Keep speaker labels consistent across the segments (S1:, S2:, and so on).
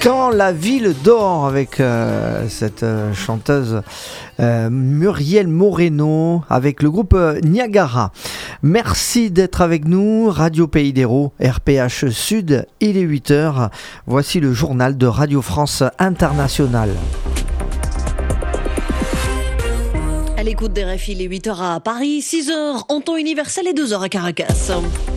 S1: Quand la ville dort avec cette chanteuse Muriel Moreno avec le groupe Niagara. Merci d'être avec nous. Radio Pays d'Hérault, RPH Sud, il est 8h. Voici le journal de Radio France Internationale.
S2: À l'écoute des RFI, il est 8h à Paris, 6h en temps universel et 2h à Caracas.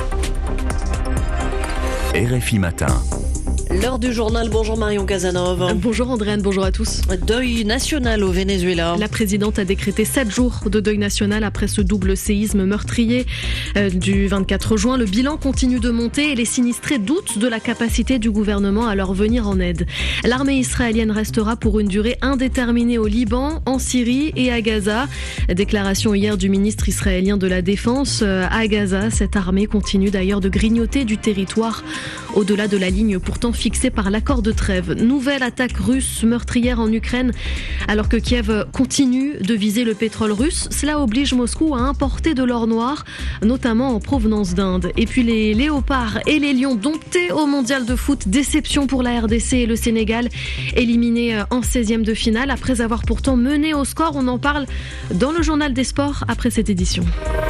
S3: RFI Matin.
S2: L'heure du journal, bonjour Marion Casanov.
S4: Bonjour Andréane, bonjour à tous.
S2: Deuil national au Venezuela.
S4: La présidente a décrété 7 jours de deuil national après ce double séisme meurtrier du 24 juin. Le bilan continue de monter et les sinistrés doutent de la capacité du gouvernement à leur venir en aide. L'armée israélienne restera pour une durée indéterminée au Liban, en Syrie et à Gaza. Déclaration hier du ministre israélien de la Défense à Gaza. Cette armée continue d'ailleurs de grignoter du territoire au-delà de la ligne pourtant fixée par l'accord de trêve. Nouvelle attaque russe meurtrière en Ukraine alors que Kiev continue de viser le pétrole russe. Cela oblige Moscou à importer de l'or noir, notamment en provenance d'Inde. Et puis les léopards et les lions domptés au mondial de foot. Déception pour la RDC et le Sénégal, éliminés en 16e de finale après avoir pourtant mené au score. On en parle dans le journal des sports après cette édition.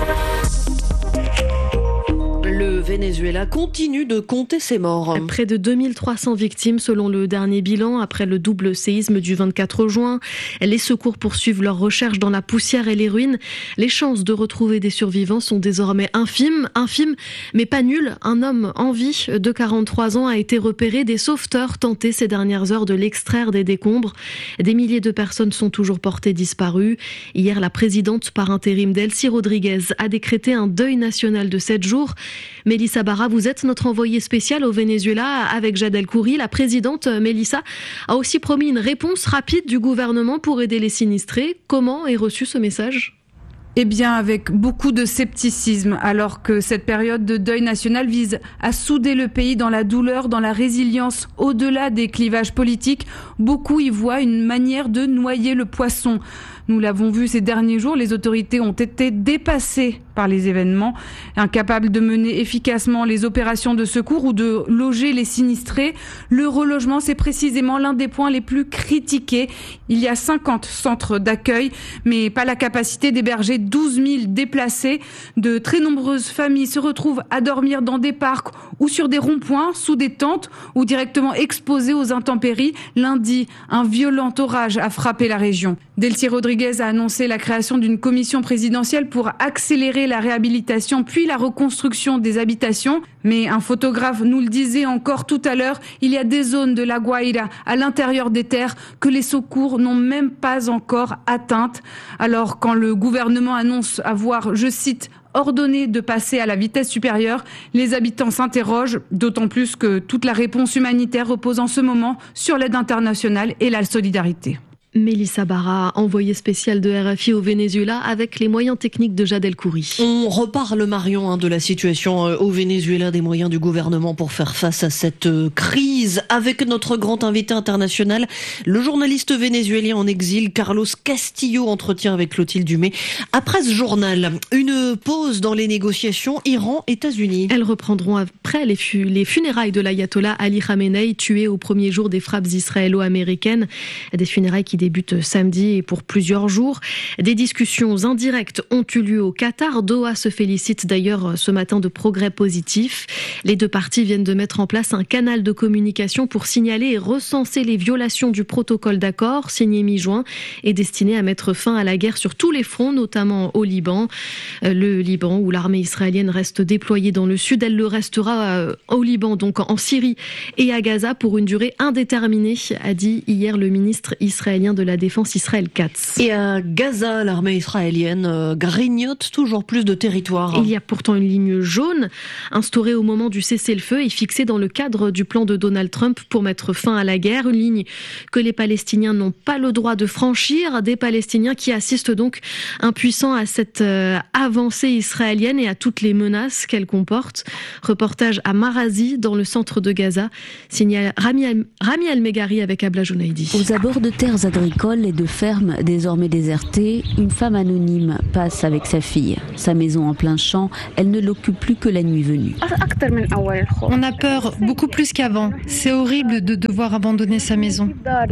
S2: Le Venezuela continue de compter ses morts.
S4: Près de 2300 victimes selon le dernier bilan après le double séisme du 24 juin. Les secours poursuivent leurs recherches dans la poussière et les ruines. Les chances de retrouver des survivants sont désormais infimes mais pas nulles. Un homme en vie de 43 ans a été repéré. Des sauveteurs tentaient ces dernières heures de l'extraire des décombres. Des milliers de personnes sont toujours portées disparues. Hier, la présidente par intérim Delcy Rodriguez a décrété un deuil national de 7 jours. Mélissa Barra, vous êtes notre envoyée spéciale au Venezuela avec Jad El-Khoury. La présidente Mélissa a aussi promis une réponse rapide du gouvernement pour aider les sinistrés. Comment est reçu ce message ?
S5: Eh bien, avec beaucoup de scepticisme, alors que cette période de deuil national vise à souder le pays dans la douleur, dans la résilience, au-delà des clivages politiques, beaucoup y voient une manière de noyer le poisson. Nous l'avons vu ces derniers jours, les autorités ont été dépassées par les événements, incapables de mener efficacement les opérations de secours ou de loger les sinistrés. Le relogement, c'est précisément l'un des points les plus critiqués. Il y a 50 centres d'accueil, mais pas la capacité d'héberger 12 000 déplacés. De très nombreuses familles se retrouvent à dormir dans des parcs ou sur des ronds-points, sous des tentes ou directement exposées aux intempéries. Lundi, un violent orage a frappé la région. Delcy Rodriguez a annoncé la création d'une commission présidentielle pour accélérer la réhabilitation puis la reconstruction des habitations. Mais un photographe nous le disait encore tout à l'heure, il y a des zones de La Guaira à l'intérieur des terres que les secours n'ont même pas encore atteintes. Alors quand le gouvernement annonce avoir, je cite, ordonné de passer à la vitesse supérieure, les habitants s'interrogent, d'autant plus que toute la réponse humanitaire repose en ce moment sur l'aide internationale et la solidarité.
S4: Mélissa Barra, envoyée spéciale de RFI au Venezuela avec les moyens techniques de Jad El-Khoury.
S2: On reparle, Marion, de la situation au Venezuela, des moyens du gouvernement pour faire face à cette crise avec notre grand invité international, le journaliste vénézuélien en exil, Carlos Castillo, entretien avec Clotilde Dumais. Après ce journal, une pause dans les négociations Iran-États-Unis.
S4: Elles reprendront après les funérailles de l'ayatollah Ali Khamenei, tué au premier jour des frappes israélo-américaines. Des funérailles qui débute samedi et pour plusieurs jours. Des discussions indirectes ont eu lieu au Qatar. Doha se félicite d'ailleurs ce matin de progrès positifs. Les deux parties viennent de mettre en place un canal de communication pour signaler et recenser les violations du protocole d'accord signé mi-juin et destiné à mettre fin à la guerre sur tous les fronts, notamment au Liban. Le Liban où l'armée israélienne reste déployée dans le sud. Elle le restera au Liban, donc en Syrie et à Gaza pour une durée indéterminée, a dit hier le ministre israélien de la Défense Israël Katz.
S2: Et à Gaza, l'armée israélienne grignote toujours plus de territoire.
S4: Il y a pourtant une ligne jaune instaurée au moment du cessez-le-feu et fixée dans le cadre du plan de Donald Trump pour mettre fin à la guerre. Une ligne que les Palestiniens n'ont pas le droit de franchir. Des Palestiniens qui assistent donc impuissants à cette avancée israélienne et à toutes les menaces qu'elle comporte. Reportage à Marazi, dans le centre de Gaza. Signé Rami El-Meghari avec Abla Jounaidi.
S6: Aux abords de terres agricoles
S3: agricole et de ferme désormais désertée, une femme anonyme passe avec sa fille. Sa maison en plein champ, elle ne l'occupe plus que la nuit venue.
S6: On a peur beaucoup plus qu'avant. C'est horrible de devoir abandonner sa maison.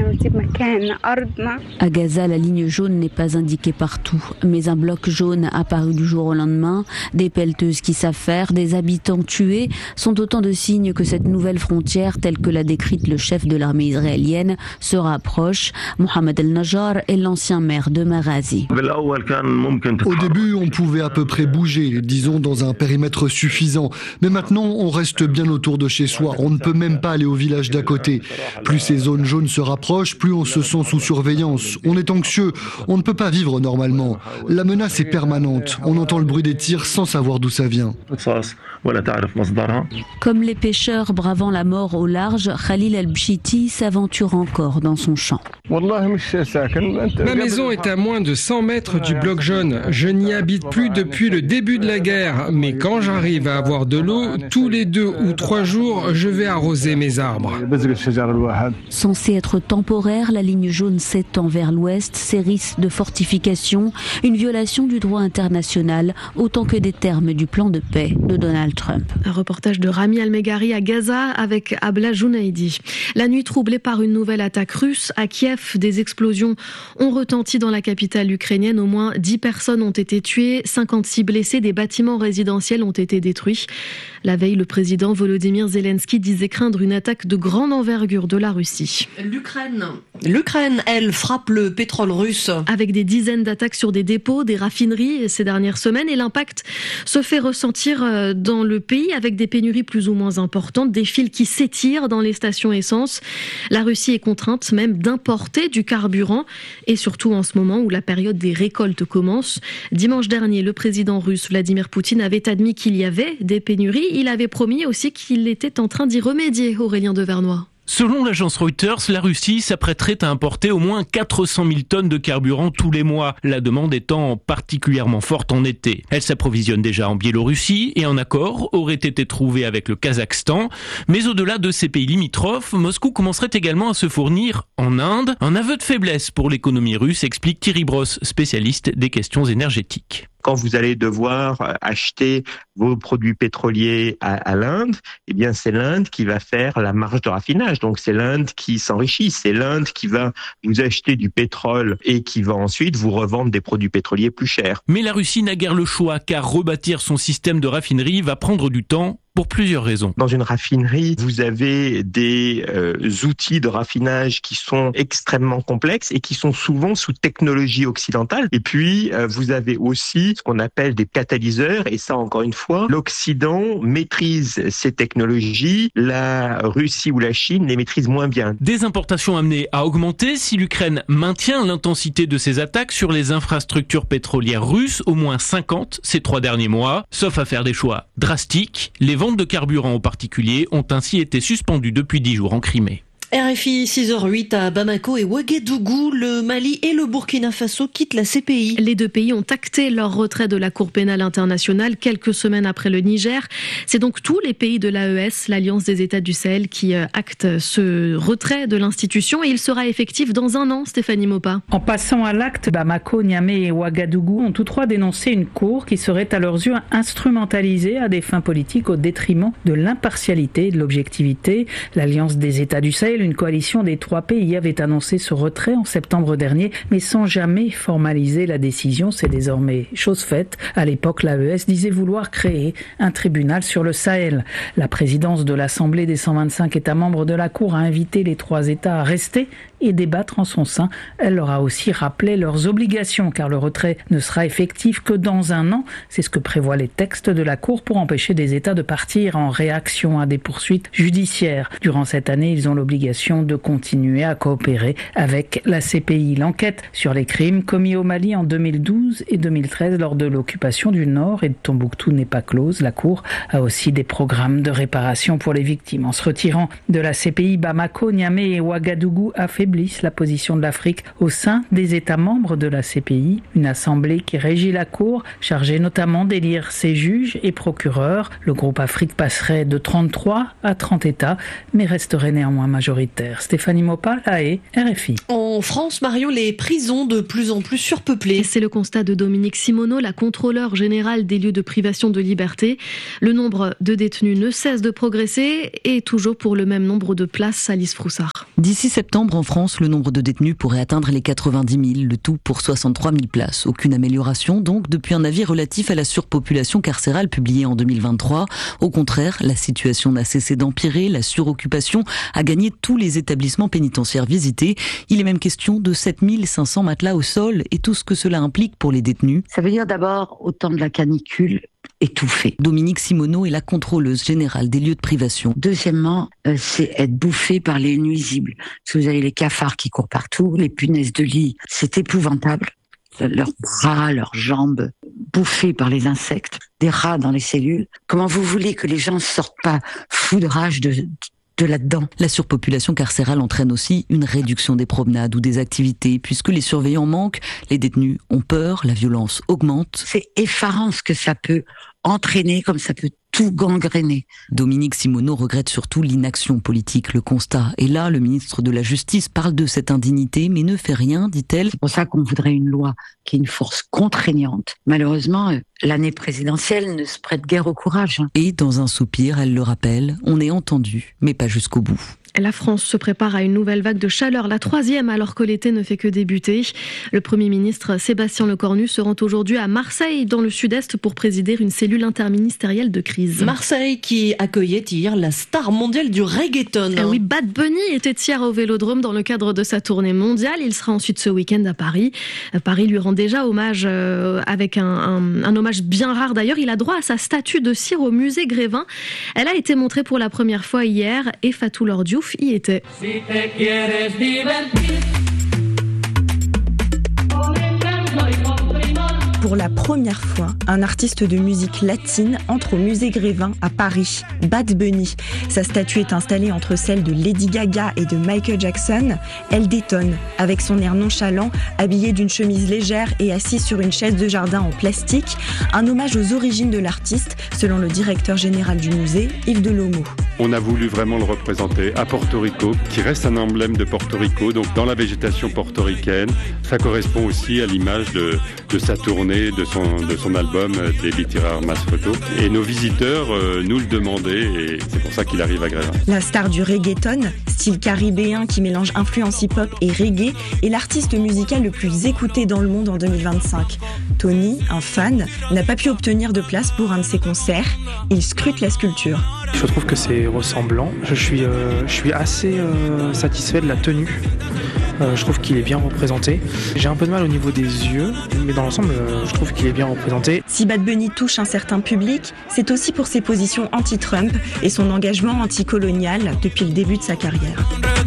S3: À Gaza, la ligne jaune n'est pas indiquée partout, mais un bloc jaune apparu du jour au lendemain, des pelleteuses qui s'affairent, des habitants tués, sont autant de signes que cette nouvelle frontière, telle que l'a décrite le chef de l'armée israélienne, se rapproche. Mohamed El-Najjar est l'ancien maire de Marazi.
S7: Au début, on pouvait à peu près bouger, disons dans un périmètre suffisant. Mais maintenant, on reste bien autour de chez soi. On ne peut même pas aller au village d'à côté. Plus ces zones jaunes se rapprochent, plus on se sent sous surveillance. On est anxieux. On ne peut pas vivre normalement. La menace est permanente. On entend le bruit des tirs sans savoir d'où ça vient.
S3: Comme les pêcheurs bravant la mort au large, Khalil El-Bchiti s'aventure encore dans son champ.
S8: Ma maison est à moins de 100 mètres du bloc jaune. Je n'y habite plus depuis le début de la guerre. Mais quand j'arrive à avoir de l'eau, tous les 2 ou 3 jours, je vais arroser mes arbres.
S3: Censée être temporaire, la ligne jaune s'étend vers l'ouest, ses risques de fortification, une violation du droit international, autant que des termes du plan de paix de Donald Trump.
S4: Un reportage de Rami Al-Meghari à Gaza avec Abla Jounaidi. La nuit troublée par une nouvelle attaque russe à Kiev, des explosions ont retenti dans la capitale ukrainienne. Au moins 10 personnes ont été tuées, 56 blessés, des bâtiments résidentiels ont été détruits. La veille, le président Volodymyr Zelensky disait craindre une attaque de grande envergure de la Russie.
S2: L'Ukraine, elle, frappe le pétrole russe.
S4: Avec des dizaines d'attaques sur des dépôts, des raffineries ces dernières semaines, et l'impact se fait ressentir dans le pays avec des pénuries plus ou moins importantes, des fils qui s'étirent dans les stations essence. La Russie est contrainte même d'importer du carburant, et surtout en ce moment où la période des récoltes commence. Dimanche dernier, le président russe Vladimir Poutine avait admis qu'il y avait des pénuries. Il avait promis aussi qu'il était en train d'y remédier, Aurélien Devernois.
S9: Selon l'agence Reuters, la Russie s'apprêterait à importer au moins 400 000 tonnes de carburant tous les mois, la demande étant particulièrement forte en été. Elle s'approvisionne déjà en Biélorussie et un accord aurait été trouvé avec le Kazakhstan. Mais au-delà de ces pays limitrophes, Moscou commencerait également à se fournir en Inde. Un aveu de faiblesse pour l'économie russe, explique Thierry Brosse, spécialiste des questions énergétiques.
S10: Quand vous allez devoir acheter vos produits pétroliers à l'Inde, eh bien c'est l'Inde qui va faire la marge de raffinage. Donc c'est l'Inde qui s'enrichit, c'est l'Inde qui va vous acheter du pétrole et qui va ensuite vous revendre des produits pétroliers plus chers.
S9: Mais la Russie n'a guère le choix, car rebâtir son système de raffinerie va prendre du temps. Pour plusieurs raisons.
S10: Dans une raffinerie, vous avez des outils de raffinage qui sont extrêmement complexes et qui sont souvent sous technologie occidentale. Et puis, vous avez aussi ce qu'on appelle des catalyseurs. Et ça, encore une fois, l'Occident maîtrise ces technologies. La Russie ou la Chine les maîtrise moins bien.
S9: Des importations amenées à augmenter si l'Ukraine maintient l'intensité de ses attaques sur les infrastructures pétrolières russes, au moins 50 ces 3 derniers mois. Sauf à faire des choix drastiques. Les ventes de carburant en particulier ont ainsi été suspendues depuis 10 jours en Crimée.
S2: RFI 6h08 à Bamako et Ouagadougou, le Mali et le Burkina Faso quittent la CPI.
S4: Les 2 pays ont acté leur retrait de la Cour pénale internationale quelques semaines après le Niger. C'est donc tous les pays de l'AES, l'Alliance des États du Sahel, qui actent ce retrait de l'institution et il sera effectif dans 1 an, Stéphanie Mopa.
S11: En passant à l'acte, Bamako, Niamey et Ouagadougou ont tous 3 dénoncé une cour qui serait à leurs yeux instrumentalisée à des fins politiques au détriment de l'impartialité et de l'objectivité. L'Alliance des États du Sahel, une coalition des 3 pays avait annoncé ce retrait en septembre dernier, mais sans jamais formaliser la décision. C'est désormais chose faite. À l'époque, l'AES disait vouloir créer un tribunal sur le Sahel. La présidence de l'Assemblée des 125 États membres de la Cour a invité les 3 États à rester et débattre en son sein. Elle leur a aussi rappelé leurs obligations, car le retrait ne sera effectif que dans 1 an. C'est ce que prévoient les textes de la Cour pour empêcher des États de partir en réaction à des poursuites judiciaires. Durant cette année, ils ont l'obligation de continuer à coopérer avec la CPI. L'enquête sur les crimes commis au Mali en 2012 et 2013 lors de l'occupation du Nord et de Tombouctou n'est pas close. La Cour a aussi des programmes de réparation pour les victimes. En se retirant de la CPI, Bamako, Niamey et Ouagadougou affaiblit affaiblissent la position de l'Afrique au sein des États membres de la CPI. Une assemblée qui régit la Cour, chargée notamment d'élire ses juges et procureurs. Le groupe Afrique passerait de 33 à 30 États, mais resterait néanmoins majoritaire. Stéphanie Mopa, La Haye, RFI.
S2: En France, Marion, les prisons de plus en plus surpeuplées.
S4: C'est le constat de Dominique Simoneau, la contrôleure générale des lieux de privation de liberté. Le nombre de détenus ne cesse de progresser et toujours pour le même nombre de places. Alice Froussard.
S12: D'ici septembre, en France, le nombre de détenus pourrait atteindre les 90 000, le tout pour 63 000 places. Aucune amélioration donc depuis un avis relatif à la surpopulation carcérale publié en 2023. Au contraire, la situation n'a cessé d'empirer, la suroccupation a gagné tous les établissements pénitentiaires visités. Il est même question de 7 500 matelas au sol et tout ce que cela implique pour les détenus.
S13: Ça veut dire d'abord, au temps de la canicule, étouffé.
S12: Dominique Simoneau est la contrôleuse générale des lieux de privation.
S13: Deuxièmement, c'est être bouffé par les nuisibles. Parce que vous avez les cafards qui courent partout, les punaises de lit, c'est épouvantable. Leurs bras, leurs jambes, bouffés par les insectes, des rats dans les cellules. Comment vous voulez que les gens sortent pas fous de rage de là-dedans?
S12: La surpopulation carcérale entraîne aussi une réduction des promenades ou des activités. Puisque les surveillants manquent, les détenus ont peur, la violence augmente.
S13: C'est effarant ce que ça peut entraîner, comme ça peut tout gangréner.
S12: Dominique Simoneau regrette surtout l'inaction politique. Le constat est là, le ministre de la Justice parle de cette indignité, mais ne fait rien, dit-elle.
S13: C'est pour ça qu'on voudrait une loi qui est une force contraignante. Malheureusement, l'année présidentielle ne se prête guère au courage.
S12: Et dans un soupir, elle le rappelle, on est entendu, mais pas jusqu'au bout.
S4: La France se prépare à une nouvelle vague de chaleur, la 3e, alors que l'été ne fait que débuter. Le Premier ministre Sébastien Lecornu se rend aujourd'hui à Marseille, dans le sud-est, pour présider une cellule interministérielle de crise.
S2: Marseille qui accueillait hier la star mondiale du reggaeton.
S4: Oui, Bad Bunny était hier au Vélodrome dans le cadre de sa tournée mondiale. Il sera ensuite ce week-end à Paris. Paris lui rend déjà hommage avec un hommage bien rare d'ailleurs. Il a droit à sa statue de cire au musée Grévin. Elle a été montrée pour la première fois hier et Fatou Lor Diouf y était.
S14: Pour la première fois, un artiste de musique latine entre au musée Grévin à Paris, Bad Bunny. Sa statue est installée entre celle de Lady Gaga et de Michael Jackson. Elle détonne, avec son air nonchalant, habillé d'une chemise légère et assis sur une chaise de jardin en plastique. Un hommage aux origines de l'artiste, selon le directeur général du musée, Yves Delomo.
S15: On a voulu vraiment le représenter à Porto Rico, qui reste un emblème de Porto Rico, donc dans la végétation portoricaine. Ça correspond aussi à l'image de sa tournée, de son album Baby Tirar Mas Photo. Et nos visiteurs nous le demandaient et c'est pour ça qu'il arrive à Grévin.
S14: La star du reggaeton, style caribéen qui mélange influence hip-hop et reggae, est l'artiste musical le plus écouté dans le monde en 2025. Tony, un fan, n'a pas pu obtenir de place pour un de ses concerts. Il scrute la sculpture.
S16: Je trouve que c'est ressemblant. Je suis assez satisfait de la tenue. Je trouve qu'il est bien représenté. J'ai un peu de mal au niveau des yeux, mais dans l'ensemble, je trouve qu'il est bien représenté.
S14: Si Bad Bunny touche un certain public, c'est aussi pour ses positions anti-Trump et son engagement anticolonial depuis le début de sa carrière.